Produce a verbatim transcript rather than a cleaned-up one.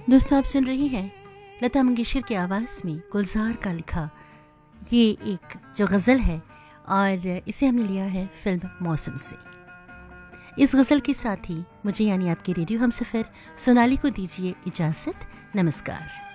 दोस्तों, आप सुन रही हैं लता मंगेशकर की आवाज़ में गुलजार का लिखा ये एक जो गज़ल है, और इसे हमने लिया है फिल्म मौसम से। इस गज़ल के साथ ही मुझे यानी आपके रेडियो हमसफ़र सोनाली को दीजिए इजाज़त। नमस्कार।